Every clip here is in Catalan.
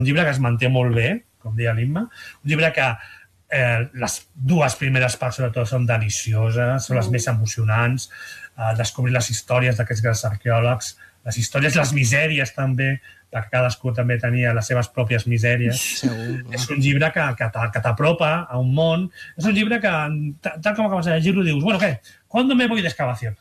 un llibre que es manté molt bé, com deia l'Imma, un llibre que les dues primeres parts sobretot són delicioses, són les més emocionants, descobrir les històries d'aquests grans arqueòlegs, les històries, les misèries també, perquè cadascú també tenia les seves pròpies misèries. És un llibre que t'apropa a un món, és un llibre que, tal com acabes de llegir-lo, dius, bueno, què? ¿Cuándo me voy de excavación?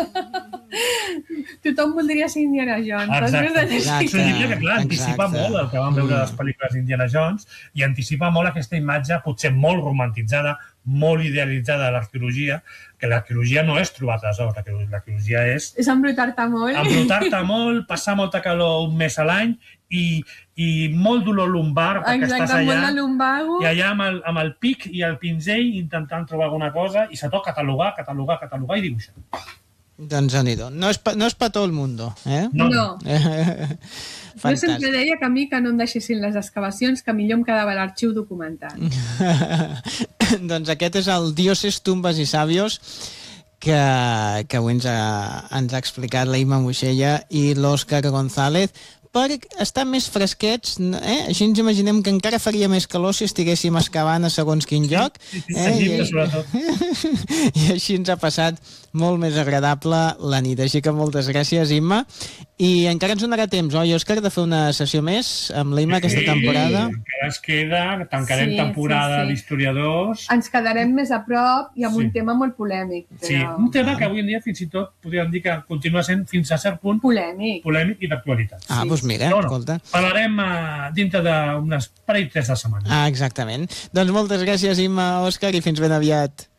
Tothom voldria ser Indiana Jones. Exacte. És un llibre que, clar, anticipa molt el que vam veure les pel·lícules d'Indiana Jones i anticipa molt aquesta imatge, potser molt romantitzada, molt idealitzada de l'arqueologia, que l'arqueologia no és trobar tresors, l'arqueologia és... És embrutar-te molt. Embrutar-te molt, passar molta calor un mes a l'any i molt dolor lumbar perquè estàs allà molt de lumbago. I allà amb el pic i el pinzell intentant trobar alguna cosa i se tot catalogar i dibuixar. Doncs déu-n'hi-do. No és per tot el món, eh? No. Jo sempre deia que a mi que no em deixessin les excavacions, que millor em quedava l'arxiu documentat. Doncs aquest és el Dioses, tumbes i sabios que avui ens ha explicat la Imma Moixella i l'Òscar González, per estar més fresquets, així ens imaginem que encara faria més calor si estiguéssim excavant a segons quin lloc, i així ens ha passat molt més agradable la nit. Així que moltes gràcies, Imma, i encara ens donarà temps, oi, Òscar, de fer una sessió més amb la Imma aquesta temporada? Encara es queda, tancarem temporada d'historiadors. Ens quedarem més a prop i amb un tema molt polèmic. Sí, un tema que avui en dia fins i tot podríem dir que continua sent fins a cert punt polèmic i d'actualitat. Doncs mira, escolta. Parlarem dintre d'unes parell 3 de setmana. Exactament. Doncs moltes gràcies, Imma, Òscar, i fins ben aviat.